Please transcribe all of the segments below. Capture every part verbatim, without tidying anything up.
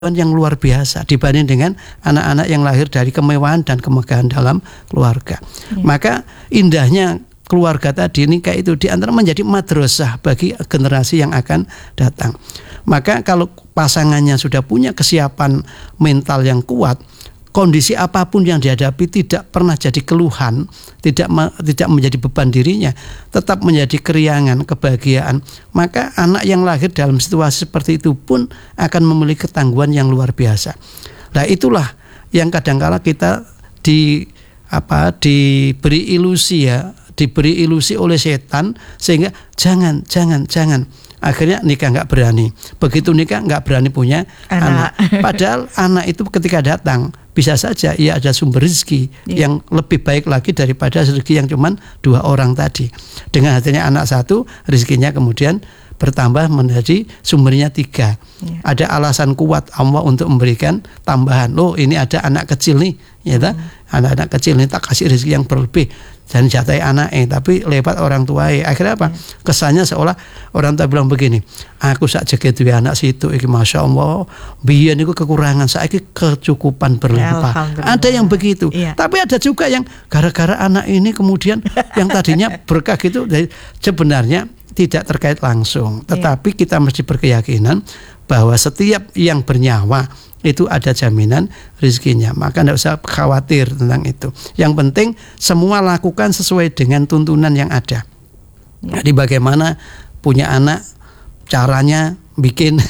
yang luar biasa dibanding dengan anak-anak yang lahir dari kemewahan dan kemegahan dalam keluarga. Ya. Maka indahnya keluarga tadi ini kayak itu diantara menjadi madrasah bagi generasi yang akan datang. Maka kalau pasangannya sudah punya kesiapan mental yang kuat, kondisi apapun yang dihadapi tidak pernah jadi keluhan, tidak tidak menjadi beban dirinya, tetap menjadi keriangan, kebahagiaan. Maka anak yang lahir dalam situasi seperti itu pun akan memiliki ketangguhan yang luar biasa. Nah, itulah yang kadangkala kita di apa diberi ilusi ya, diberi ilusi oleh setan sehingga jangan, jangan, jangan. Akhirnya nikah nggak berani. Begitu nikah nggak berani punya anak. anak. Padahal anak itu ketika datang bisa saja ia ada sumber rezeki yeah. yang lebih baik lagi daripada rezeki yang cuma dua orang tadi. Dengan hadirnya anak satu, rezekinya kemudian bertambah menjadi sumbernya tiga. Yeah. Ada alasan kuat Allah untuk memberikan tambahan. Oh, ini ada anak kecil nih, ya hmm. anak-anak kecil nih tak kasih rezeki yang berlebih. Dan jatai anak eh tapi lewat orang tua eh akhirnya apa? Kesannya seolah orang tua bilang begini, aku sak jeket duwe anak situ iki masya Allah, biyen niku kekurangan, saiki kecukupan berlimpah. Ada yang begitu. Iya. Tapi ada juga yang gara-gara anak ini kemudian yang tadinya berkah gitu sebenarnya tidak terkait langsung, tetapi kita mesti berkeyakinan bahwa setiap yang bernyawa itu ada jaminan rezekinya, maka tidak usah khawatir tentang itu. Yang penting semua lakukan sesuai dengan tuntunan yang ada. Jadi bagaimana punya anak, caranya bikin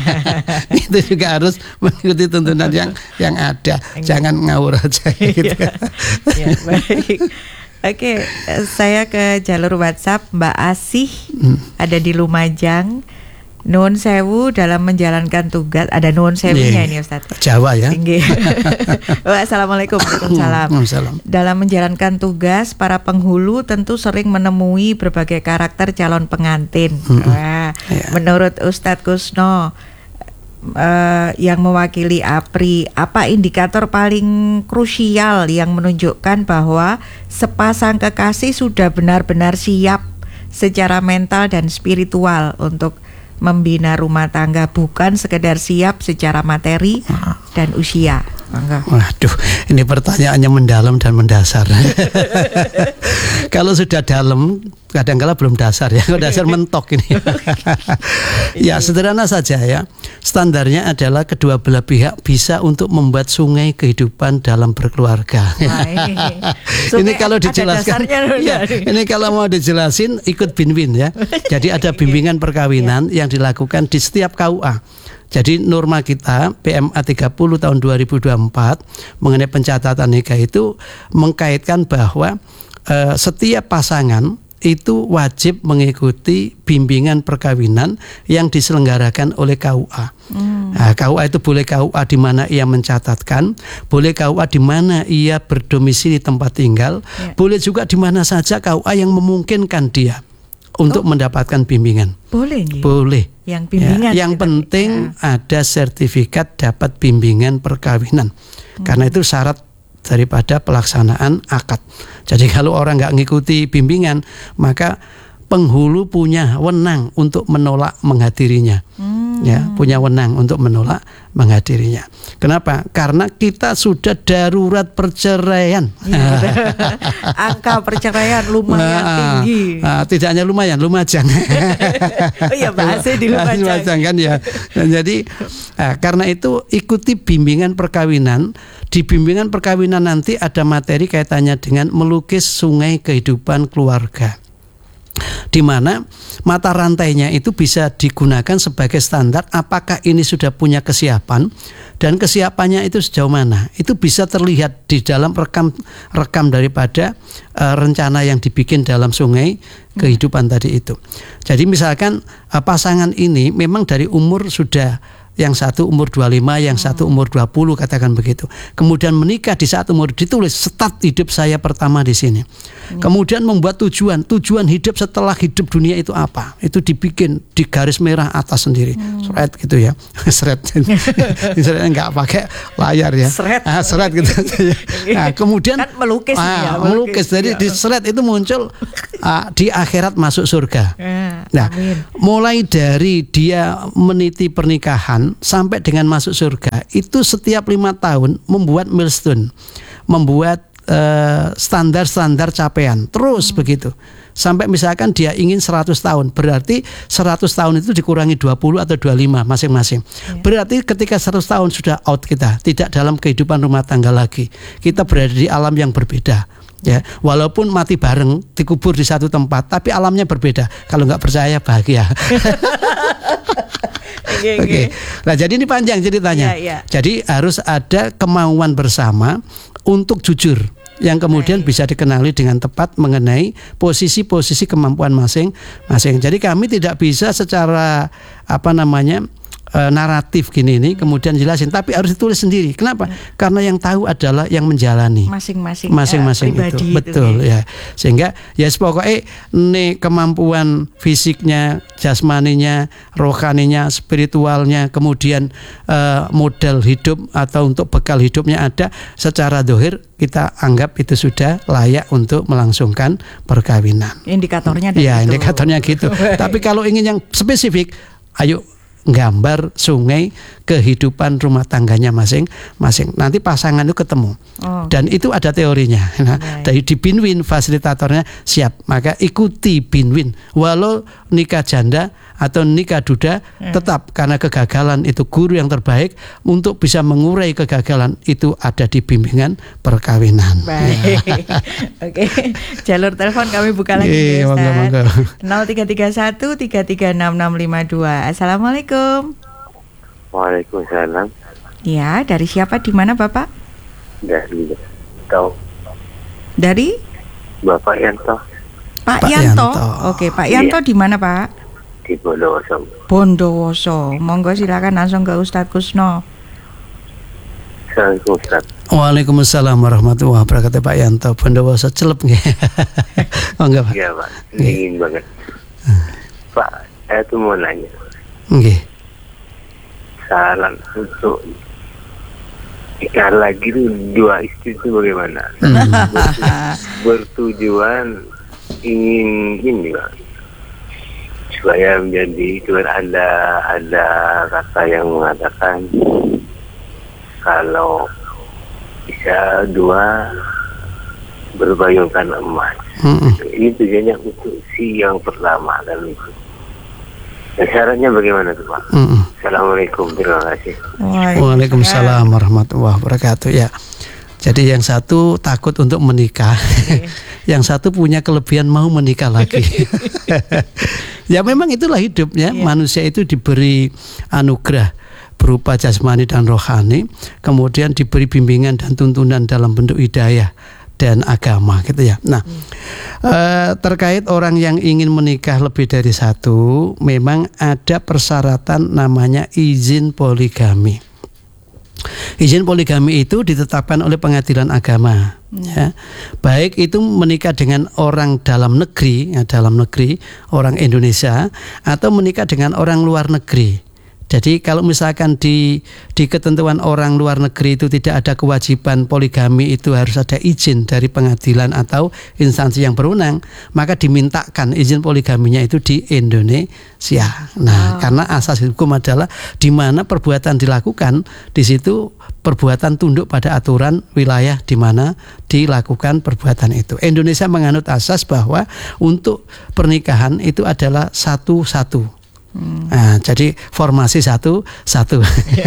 itu juga harus mengikuti tuntunan yang yang ada. Jangan ngawur aja gitu. Ya, baik. Oke, saya ke jalur WhatsApp. Mbak Asih hmm. ada di Lumajang. Nuwun sewu dalam menjalankan tugas. Ada nuwun sewunya yeah. ini Ustaz. Jawa ya. Oh, Assalamualaikum. Waalaikumsalam. Dalam menjalankan tugas, para penghulu tentu sering menemui berbagai karakter calon pengantin. Mm-hmm. Nah, yeah. Menurut Ustadz Kusno, Uh, yang mewakili A P R I, apa indikator paling krusial yang menunjukkan bahwa sepasang kekasih sudah benar-benar siap secara mental dan spiritual untuk membina rumah tangga, bukan sekedar siap secara materi dan usia? Enggak. Waduh, ini pertanyaannya mendalam dan mendasar. Kalau sudah dalam, kadang-kala belum dasar ya. Kalau dasar mentok ini. Ya sederhana saja ya. Standarnya adalah kedua belah pihak bisa untuk membuat sungai kehidupan dalam berkeluarga. Ini kalau dijelaskan, ya, ini kalau mau dijelasin ikut binwin ya. Jadi ada bimbingan perkawinan yang dilakukan di setiap K U A. Jadi norma kita P M A tiga puluh tahun dua ribu dua puluh empat mengenai pencatatan nikah itu mengkaitkan bahwa eh, setiap pasangan itu wajib mengikuti bimbingan perkawinan yang diselenggarakan oleh K U A. Hmm. Nah, K U A itu boleh K U A di mana ia mencatatkan, boleh K U A di mana ia berdomisili tempat tinggal, yeah. boleh juga di mana saja K U A yang memungkinkan dia untuk oh. mendapatkan bimbingan. Boleh nih. Boleh. Yang bimbingan. Ya, yang gitu. penting ya. Ada sertifikat dapat bimbingan perkawinan. Hmm. Karena itu syarat daripada pelaksanaan akad. Jadi kalau orang nggak ngikuti bimbingan, maka penghulu punya wenang untuk menolak menghadirinya. Hmm. Ya, punya wenang untuk menolak menghadirinya. Kenapa? Karena kita sudah darurat perceraian. Ya, angka perceraian lumayan nah, tinggi. Nah, tidak hanya lumayan, lumajang. Oh iya, bahasa di lumajang. lumajang kan ya. Dan jadi nah, karena itu ikuti bimbingan perkawinan. Di bimbingan perkawinan nanti ada materi kaitannya dengan melukis sungai kehidupan keluarga, di mana mata rantainya itu bisa digunakan sebagai standar apakah ini sudah punya kesiapan dan kesiapannya itu sejauh mana. Itu bisa terlihat di dalam rekam rekam daripada uh, rencana yang dibikin dalam sungai kehidupan hmm. tadi itu. Jadi misalkan uh, pasangan ini memang dari umur sudah, yang satu umur dua puluh lima, yang satu umur dua puluh, katakan begitu. Kemudian menikah di saat umur ditulis start hidup saya pertama di sini. Hmm. Kemudian membuat tujuan, tujuan hidup setelah hidup dunia itu apa? Itu dibikin di garis merah atas sendiri. Hmm. Seret gitu ya. Seret. Seret enggak pakai layar ya. Seret. Ah, seret gitu. Nah, kemudian kan melukis ah, ya, melukis. melukis. Jadi ya. Di seret itu muncul ah, di akhirat masuk surga. Ya, nah, amin. Mulai dari dia meniti pernikahan lakukan sampai dengan masuk surga itu setiap lima tahun membuat milestone, membuat uh, standar-standar capaian terus hmm. begitu. Sampai misalkan dia ingin seratus tahun, berarti seratus tahun itu dikurangi dua puluh atau dua puluh lima masing-masing. Ya. Berarti ketika seratus tahun sudah out kita, tidak dalam kehidupan rumah tangga lagi. Kita berada di alam yang berbeda. Ya, walaupun mati bareng dikubur di satu tempat, tapi alamnya berbeda. Kalau nggak percaya bahagia. Oke, okay, okay. Nah jadi ini panjang ceritanya. Yeah, yeah. Jadi harus ada kemauan bersama untuk jujur, yang kemudian bisa dikenali dengan tepat mengenai posisi-posisi kemampuan masing-masing. Jadi kami tidak bisa secara apa namanya E, naratif gini ini kemudian jelasin, tapi harus ditulis sendiri. Kenapa? Hmm. Karena yang tahu adalah yang menjalani masing-masing, masing-masing ya, itu, betul itu, ya. Sehingga ya pokoknya nih kemampuan fisiknya, jasmaninya, rohaninya, spiritualnya, kemudian e, modal hidup atau untuk bekal hidupnya ada, secara dohir kita anggap itu sudah layak untuk melangsungkan perkawinan. Indikatornya ya, gitu. indikatornya gitu. Tapi kalau ingin yang spesifik, ayo gambar sungai kehidupan rumah tangganya masing-masing. Nanti pasangan itu ketemu. Oh. Dan itu ada teorinya. Nah, dari di Binwin fasilitatornya siap. Maka ikuti Binwin. Walau nikah janda atau nikah duda hmm. tetap, karena kegagalan itu guru yang terbaik untuk bisa mengurai kegagalan itu ada di bimbingan perkawinan. Baik. Ya. Oke. Jalur telepon kami buka lagi. Iya, monggo, monggo. nol tiga tiga satu tiga tiga enam enam lima dua. Assalamualaikum. Waalaikumsalam. Ya, dari siapa, di mana Bapak? Dari Yanto. Dari? Bapak Yanto. Pak, Pak Yanto. Yanto. Oke, Pak Yanto iya. Di mana Pak? Di Bondowoso. Bondowoso. Monggo silakan langsung ke Ustadz Kusno. Assalamualaikum Ustaz. Waalaikumsalam warahmatullahi wabarakatuh. Pak Yanto, Bondowoso celup nggih. Monggo Pak. Iya Pak, dingin banget. Pak, saya tuh mau nanya. Nggih. Saran untuk nikah lagi tuh dua istri itu bagaimana? Hmm. Bertujuan ingin ini Pak, supaya menjadi itu ada ada kata yang mengatakan kalau bisa dua berbayungkan emas. Hmm. Ini tujuannya untuk si yang pertama kan itu. Dan syaratnya bagaimana tuh Pak? Mm-mm. Assalamualaikum, terima kasih. Waalaikumsalam warahmatullahi wabarakatuh. Ya, jadi yang satu takut untuk menikah, yang satu punya kelebihan mau menikah lagi. Ya memang itulah hidupnya. Yeah. Manusia itu diberi anugerah berupa jasmani dan rohani, kemudian diberi bimbingan dan tuntunan dalam bentuk hidayah dan agama gitu ya. Nah, hmm. eh, terkait orang yang ingin menikah lebih dari satu, memang ada persyaratan namanya izin poligami. Izin poligami itu ditetapkan oleh pengadilan agama. Hmm. Ya. Baik itu menikah dengan orang dalam negeri, ya, dalam negeri orang Indonesia, atau menikah dengan orang luar negeri. Jadi kalau misalkan di di ketentuan orang luar negeri itu tidak ada kewajiban poligami, itu harus ada izin dari pengadilan atau instansi yang berwenang, maka dimintakan izin poligaminya itu di Indonesia. Nah, wow. Karena asas hukum adalah di mana perbuatan dilakukan, di situ perbuatan tunduk pada aturan wilayah di mana dilakukan perbuatan itu. Indonesia menganut asas bahwa untuk pernikahan itu adalah satu-satu. Hmm. Nah, jadi formasi satu satu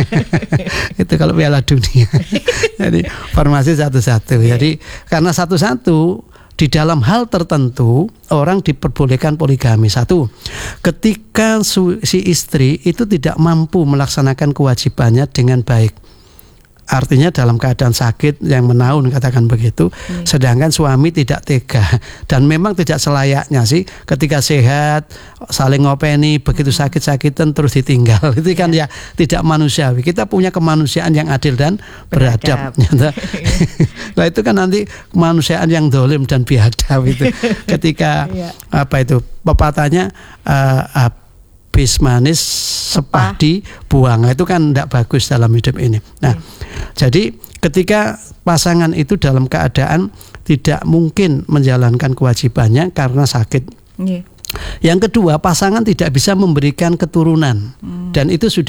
itu kalau Piala Dunia. Jadi formasi satu satu. Jadi karena satu satu di dalam hal tertentu orang diperbolehkan poligami. Satu, ketika si istri itu tidak mampu melaksanakan kewajibannya dengan baik. Artinya dalam keadaan sakit yang menaun, katakan begitu, hmm. sedangkan suami tidak tega dan memang tidak selayaknya sih ketika sehat saling ngopeni, begitu sakit-sakitan terus ditinggal. Itu kan ya, ya tidak manusiawi. Kita punya kemanusiaan yang adil dan beradab. beradab. Nah itu kan nanti kemanusiaan yang dolim dan biadab itu. Ketika ya. apa itu pepatahnya uh, uh, bis manis sepah dibuang, itu kan tidak bagus dalam hidup ini. Nah, hmm. jadi ketika pasangan itu dalam keadaan tidak mungkin menjalankan kewajibannya karena sakit. Hmm. Yang kedua, pasangan tidak bisa memberikan keturunan, hmm. dan itu sudah